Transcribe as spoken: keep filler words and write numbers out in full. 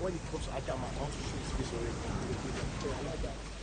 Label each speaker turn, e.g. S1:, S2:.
S1: when it comes to Adama, I want to show his face already.